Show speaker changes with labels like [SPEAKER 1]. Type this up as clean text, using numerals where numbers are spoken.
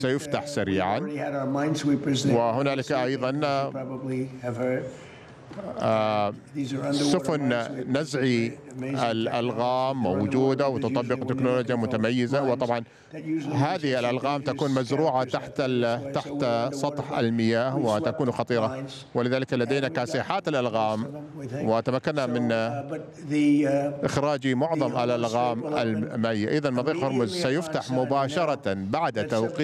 [SPEAKER 1] سيفتح سريعا. وهنالك أيضا سفن نزع الألغام موجودة وتطبق تكنولوجيا متميزة، وطبعا هذه الألغام تكون مزروعة تحت سطح المياه وتكون خطيرة، ولذلك لدينا كاسحات الألغام وتمكنا من إخراج معظم الألغام المائية. إذن مضيق هرمز سيفتح مباشرة بعد توقيع